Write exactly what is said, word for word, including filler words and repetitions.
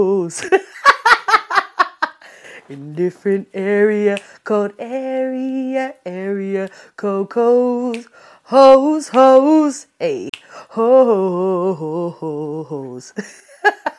Hose. In different area called area, area code codes. Hose, hose, hey, ho, ho, ho, ho, hose.